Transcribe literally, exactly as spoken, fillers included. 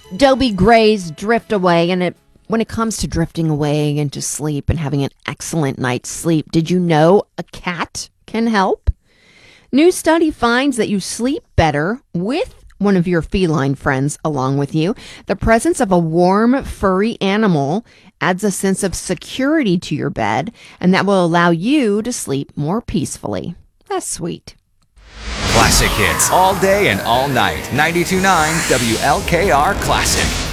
Dobie Gray's Drift Away, and it when it comes to drifting away into sleep and having an excellent night's sleep, did you know a cat can help? New study finds that you sleep better with one of your feline friends along with you. The presence of a warm, furry animal adds a sense of security to your bed, and that will allow you to sleep more peacefully. That's sweet. Classic hits all day and all night. ninety-two point nine W L K R Classic.